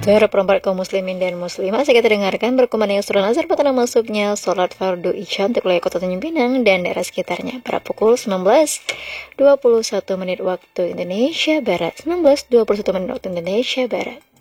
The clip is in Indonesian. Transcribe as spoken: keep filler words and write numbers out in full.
Terperempat kaum muslimin dan muslimat, saya kita dengarkan berkumandang surah Nazar pada masuknya sholat fardu isya untuk wilayah kota Tanjung Pinang dan daerah sekitarnya pada pukul sembilan belas dua puluh satu menit waktu Indonesia Barat. sembilan belas dua puluh satu menit waktu Indonesia Barat.